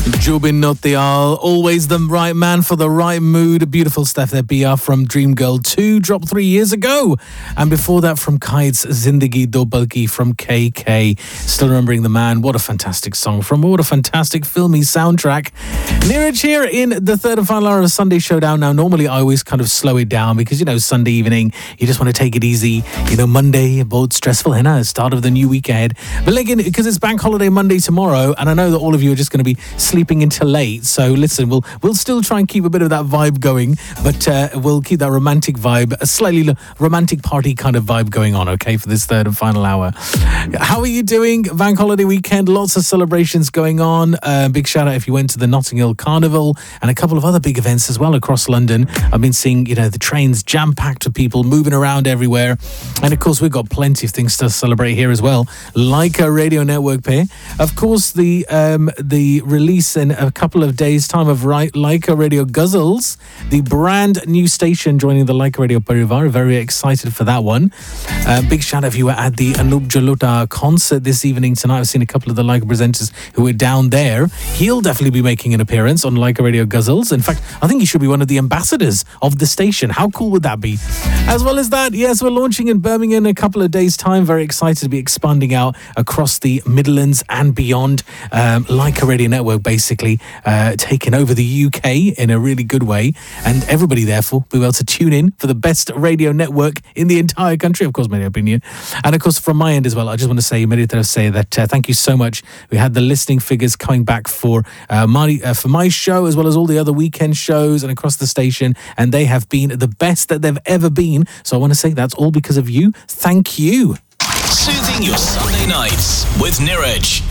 Jubin Nautiyal, always the right man for the right mood. Beautiful stuff there, BR from Dream Girl 2, dropped 3 years ago. And before that from Kaid's Zindagi Do Balki from KK. Still remembering the man. What a fantastic song from what a fantastic filmy soundtrack. Neeraj here in the third and final hour of Sunday Showdown. Now, normally I always kind of slow it down because, Sunday evening, you just want to take it easy. Monday, both stressful, start of the new week ahead. But again, because it's Bank Holiday Monday tomorrow, and I know that all of you are just going to be sleeping until late. So listen, we'll still try and keep a bit of that vibe going, but we'll keep that romantic vibe, a slightly romantic party kind of vibe going on, okay, for this third and final hour. How are you doing? Bank Holiday weekend, lots of celebrations going on. Big shout out if you went to the Notting Hill Carnival and a couple of other big events as well across London. I've been seeing, the trains jam-packed with people moving around everywhere. And of course, we've got plenty of things to celebrate here as well. Leica Radio Network Pay. Of course, the release in a couple of days' time of Leica Radio Guzzles, the brand new station joining the Leica Radio Parivar. Very excited for that one. Big shout out if you were at the Anup Jalota concert this evening tonight. I've seen a couple of the Leica presenters who were down there. He'll definitely be making an appearance on Leica Radio Guzzles. In fact, I think he should be one of the ambassadors of the station. How cool would that be? As well as that, yes, we're launching in Birmingham in a couple of days' time. Very excited to be expanding out across the Midlands and beyond. Leica Radio Network basically taking over the UK in a really good way, and everybody therefore will be able to tune in for the best radio network in the entire country, of course, my opinion. And of course, from my end as well, I just want to say that thank you so much. We had the listening figures coming back for my show as well as all the other weekend shows and across the station, and they have been the best that they've ever been. So I want to say that's all because of you. Thank you. Soothing your Sunday nights with Neeraj.